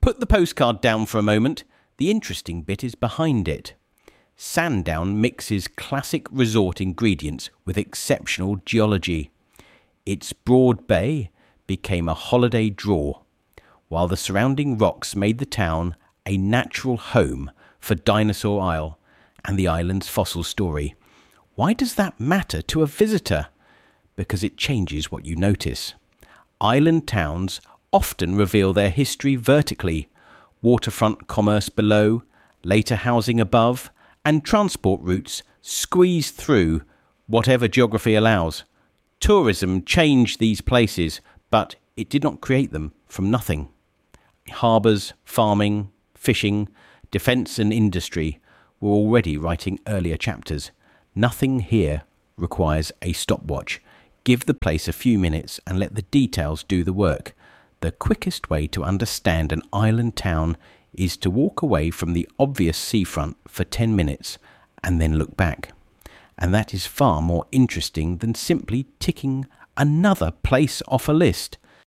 Put the postcard down for a moment. The interesting bit is behind it. Sandown mixes classic resort ingredients with exceptional geology. Its broad bay became a holiday draw, while the surrounding rocks made the town a natural home for Dinosaur Isle and the island's fossil story. Why does that matter to a visitor? Because it changes what you notice. Island towns often reveal their history vertically, waterfront commerce below, later housing above, and transport routes squeeze through whatever geography allows. Tourism changed these places, but it did not create them from nothing. Harbours, farming, fishing, defence and industry were already writing earlier chapters. Nothing here requires a stopwatch. Give the place a few minutes and let the details do the work. The quickest way to understand an island town is to walk away from the obvious seafront for 10 minutes and then look back. And that is far more interesting than simply ticking another place off a list.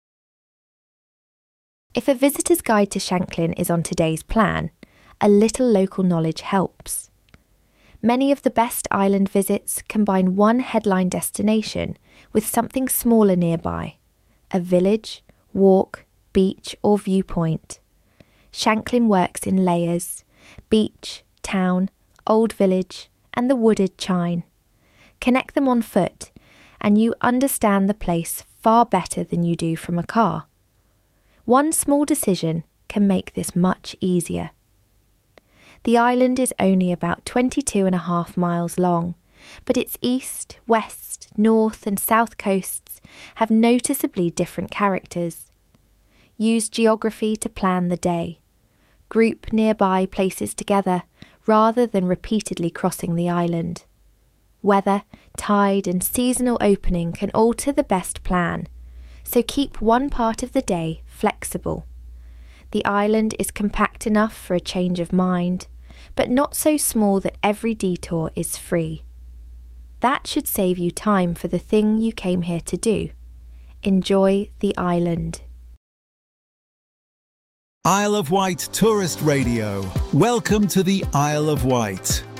If a visitor's guide to Shanklin is on today's plan, a little local knowledge helps. Many of the best island visits combine one headline destination with something smaller nearby, a village, walk, beach or viewpoint. Shanklin works in layers: beach, town, old village and the wooded chine. Connect them on foot and you understand the place far better than you do from a car. One small decision can make this much easier. The island is only about 22.5 miles long, but its east, west, north and south coasts have noticeably different characters. Use geography to plan the day. Group nearby places together rather than repeatedly crossing the island. Weather, tide and seasonal opening can alter the best plan, so keep one part of the day flexible. The island is compact enough for a change of mind, but not so small that every detour is free. That should save you time for the thing you came here to do. Enjoy the island. Isle of Wight Tourist Radio. Welcome to the Isle of Wight.